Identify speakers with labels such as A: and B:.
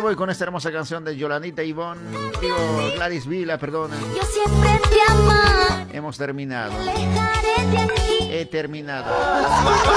A: voy con esta hermosa canción de Yolandita Ivonne. Digo, Gladys Vila, perdón.
B: Yo siempre te amaré.
A: Hemos terminado.
B: Alejaré de aquí.
A: He terminado.